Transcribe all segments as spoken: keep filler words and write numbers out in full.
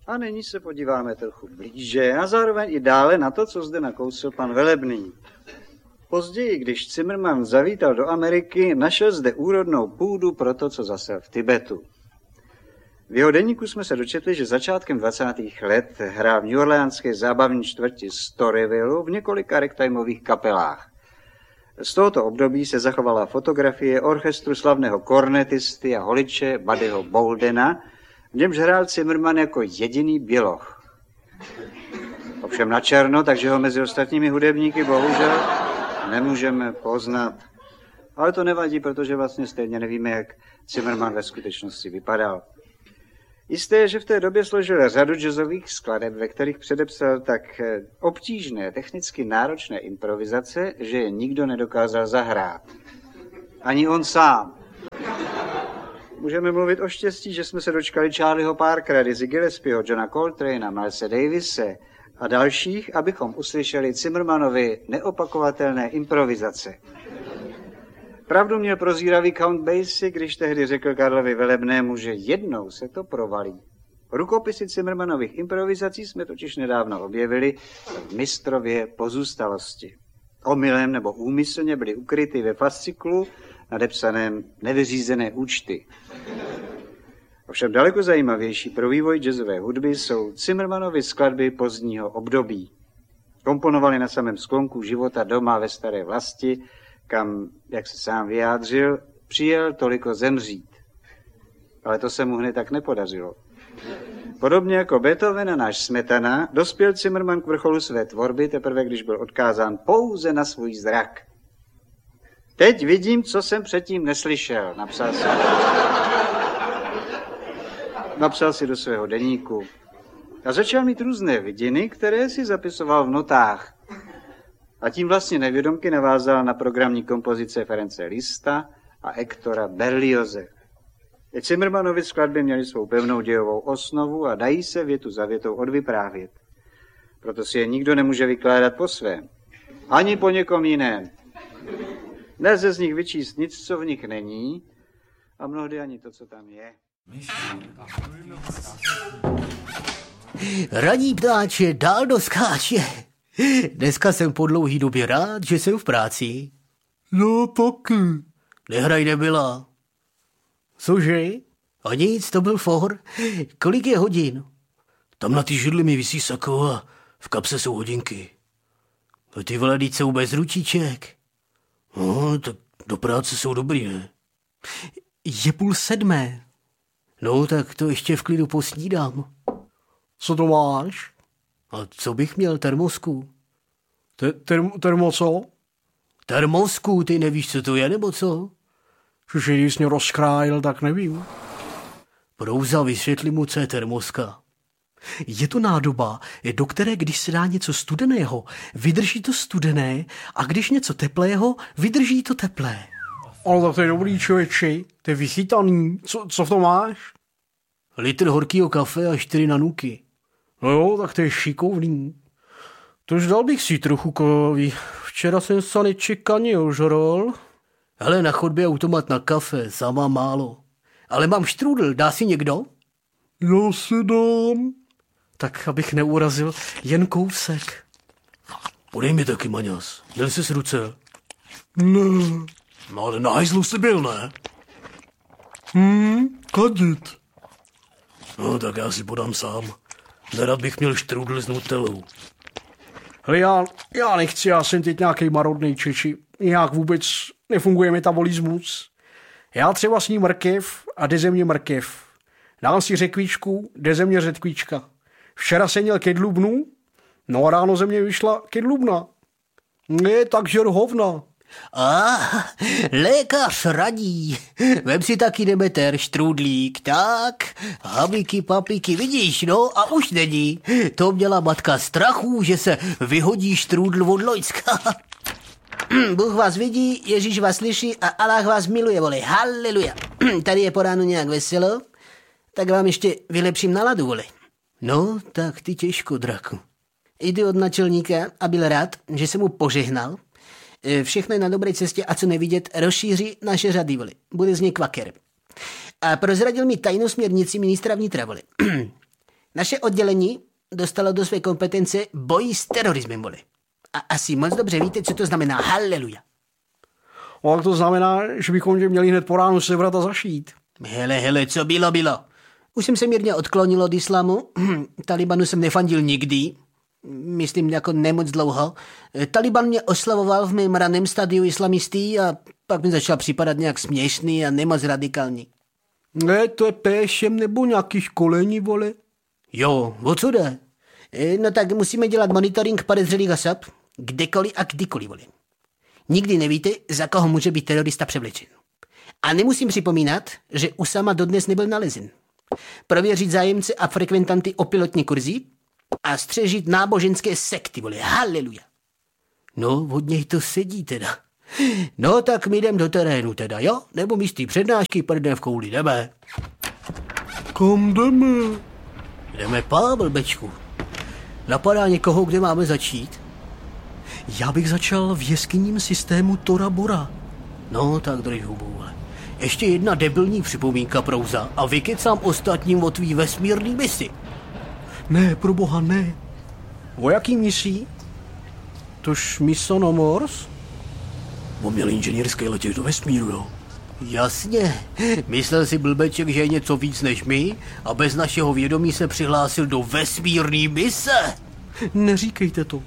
A nyní se podíváme trochu blíže a zároveň i dále na to, co zde nakousil pan Velebný. Později, když Zimmermann zavítal do Ameriky, našel zde úrodnou půdu pro to, co zasel v Tibetu. V jeho deníku jsme se dočetli, že začátkem dvacátých let hrál v New Orleanské zábavní čtvrti Storyville v několika ragtimeových kapelách. Z tohoto období se zachovala fotografie orchestru slavného kornetisty a holiče Buddyho Boldena, v němž hrál Zimmermann jako jediný běloch. Ovšem na černo, takže ho mezi ostatními hudebníky bohužel nemůžeme poznat. Ale to nevadí, protože vlastně stejně nevíme, jak Zimmermann ve skutečnosti vypadal. Jisté je, že v té době složil řadu jazzových skladeb, ve kterých předepsal tak obtížné, technicky náročné improvizace, že je nikdo nedokázal zahrát. Ani on sám. Můžeme mluvit o štěstí, že jsme se dočkali Charlieho Parkera, Dizzy Gillespieho, Johna Coltrane'a, Milese Davise a dalších, abychom uslyšeli Zimmermannovy neopakovatelné improvizace. Pravdu měl prozíravý Count Basie, když tehdy řekl Karlovi Velebnému, že jednou se to provalí. Rukopisy Zimmermannových improvizací jsme totiž nedávno objevili v Mistrově pozůstalosti. Omylem nebo úmyslně byly ukryty ve fasciklu nadepsaném Nevyřízené účty. Ovšem daleko zajímavější pro vývoj jazzové hudby jsou Zimmermannovy skladby pozdního období. Komponovali na samém sklonku života doma ve staré vlasti, kam, jak se sám vyjádřil, přijel toliko zemřít. Ale to se mu hned tak nepodařilo. Podobně jako Beethoven a náš Smetana, dospěl Zimmermann k vrcholu své tvorby teprve, když byl odkázán pouze na svůj zrak. Teď vidím, co jsem předtím neslyšel, napsal si. Napsal si do svého deníku. A začal mít různé vidiny, které si zapisoval v notách. A tím vlastně nevědomky navázal na programní kompozice Ference Liszta a Hectora Berlioze. Zimmermannovy skladby měly svou pevnou dějovou osnovu a dají se větu za větou odvyprávět. Proto si je nikdo nemůže vykládat po svém. Ani po někom jiném. Nelze z nich vyčíst nic, co v nich není, a mnohdy ani to, co tam je. Ranní ptáče dál doskáče. Dneska jsem po dlouhý době rád, že jsem v práci. No taky. Nehraj nebyla. Cože? A nic, to byl for. Kolik je hodin? Tam na ty židli mi visí sako a v kapse jsou hodinky. A ty vole, teď jsou bez ručiček. No, tak do práce jsou dobrý, ne? Je půl sedmé. No, tak to ještě v klidu posnídám. Co to máš? A co bych měl, termosku? Te- term- termo co? Termosku, ty nevíš, co to je, nebo co? Že když jsi mě rozkrájil, tak nevím. Prouza, vysvětli mu, co je termoska. Je to nádoba, do které, když se dá něco studeného, vydrží to studené, a když něco teplého, vydrží to teplé. Ale tak to je dobrý, člověči, to je vychytaný. Co, co v tom máš? Litr horkýho kafe a čtyři nanuky. No jo, tak to je šikovný. Tož dal bych si trochu kovy. Včera jsem se nečekaně ožrol. Hele, na chodbě automat na kafe, sama málo. Ale mám štrůdl, dá si někdo? Já si dám. Tak, abych neurazil, jen kousek. Podej mi taky, Maňas. Měl jsi ruce? Ne. No, ale na hajzlu jsi byl, ne? Hm, kadit. No, tak já si podám sám. Nerad bych měl štrůdl s nutelou. Hele, já, já nechci, já jsem teď nějaký marodnej Čeči. Nějak vůbec nefunguje metabolismus. Já třeba sním mrkev a jde ze mě mrkev. Dám si řekvíčku, jde ze mě řetkvíčka. Včera jsem měl kedlubnu, no a ráno ze mě vyšla kedlubna. Ne, tak žer hovna. A, lékař radí. Vem si taky Demeter, štrůdlík, tak, habiky, papiky, vidíš, no a už není. To měla matka strachu, že se vyhodí štrůdl od Lojcka. Bůh vás vidí, Ježíš vás slyší a Allah vás miluje, vole, haleluja. Tady je po ránu nějak veselo, tak vám ještě vylepším náladu, vole. No, tak ty těžko, draku. Jdu od načelníka a byl rád, že jsem mu požehnal. Všechno je na dobré cestě a co nevidět, rozšíří naše řady, vole. Bude z něj kvaker. A prozradil mi tajnou směrnici ministra vnitra, vole. Naše oddělení dostalo do své kompetence boj s terorismem, vole. A asi moc dobře víte, co to znamená. Haleluja. Ale to znamená, že bychom tě měli hned po ránu sebrat a zašít. Hele, hele, co bylo, bylo. Už jsem se mírně odklonil od islámu. Talibanu jsem nefandil nikdy. Myslím, jako nemoc dlouho. Taliban mě oslavoval v mém raném stadiu islamistí a pak mi začal připadat nějak směšný a nemoc radikální. Ne, to je péšem nebo nějaký školení, vole? Jo, o co jde? No tak musíme dělat monitoring podezřelých osob, kdekoliv a kdykoliv, vole. Nikdy nevíte, za koho může být terorista převlečen. A nemusím připomínat, že Usama dodnes nebyl nalezen. Prověřit zájemce a frekventanty o pilotní kurzy a střežit náboženské sekty, vole. Haleluja. No, od něj to sedí teda. No, tak my jdem do terénu teda, jo? Nebo místí přednášky prdne v kouli, jdeme. Kam jdeme? Jdeme pá, blbečku. Napadá někoho, kde máme začít? Já bych začal v jeskyním systému Tora Bora. No, tak drž hubu. Ještě jedna debilní připomínka, Prouza, a vykecám ostatním o tvý vesmírný misi. Ne, pro boha, ne. O jaký misí? Tož Misonomors? On měl inženýrské letět do vesmíru, jo. Jasně. Myslel si blbeček, že je něco víc než my a bez našeho vědomí se přihlásil do vesmírný mise. Neříkejte to.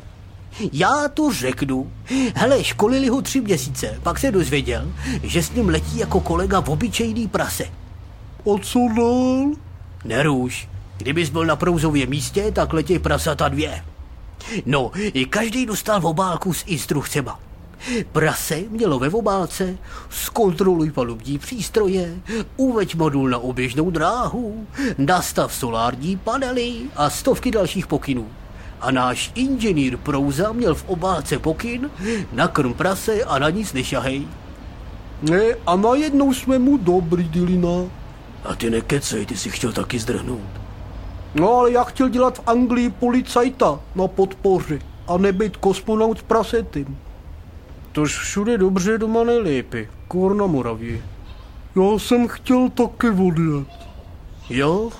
Já to řeknu. Hele, školili ho tři měsíce, pak se dozvěděl, že s ním letí jako kolega v obyčejný prase. A co dál? Nerůž. Kdybys byl na Prouzově místě, tak letěj prasata dvě. No, i každý dostal v obálku s instrukcema. Prase mělo ve obálce: zkontroluj palubní přístroje, uveď modul na oběžnou dráhu, nastav solární panely a stovky dalších pokynů. A náš inženýr Prouza měl v obálce pokyn: nakrm prase a na nic nešahej. Ne, a najednou jsme mu dobrý, Dilina. A ty nekecej, ty si chtěl taky zdrhnout. No, ale já chtěl dělat v Anglii policajta na podpoře a nebejt kosmonaut s prasetem. Tož všude dobře, doma nejlépe. Kůr na Moravě. Já jsem chtěl taky odjet. Jo?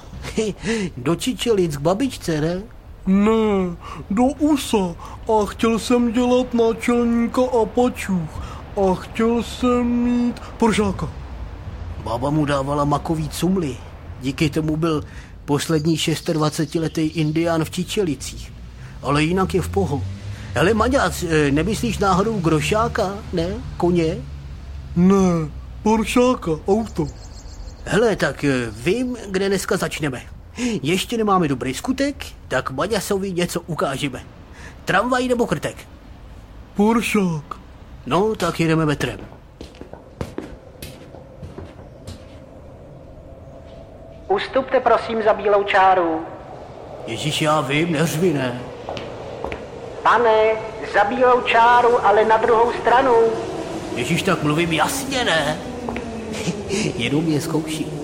Do Čičelic k babičce, ne? Ne, do U S A a chtěl jsem dělat náčelníka Apačů a chtěl jsem mít Poržáka. Baba mu dávala makový cumly. Díky tomu byl poslední dvacetišestiletý indián v Čičelicích. Ale jinak je v poho. Hele, Maďac, nemyslíš náhodou Grošáka, ne? Koně? Ne, Poršáka, auto. Hele, tak vím, kde dneska začneme. Ještě nemáme dobrý skutek, tak Maďasovi něco ukážeme. Tramvaj nebo krtek? Poršák. No, tak jedeme metrem. Ustupte prosím za bílou čáru. Ježíš, já vím, neřvi, ne? Pane, za bílou čáru, ale na druhou stranu. Ježíš, tak mluvím jasně, ne? Jenom je zkouší.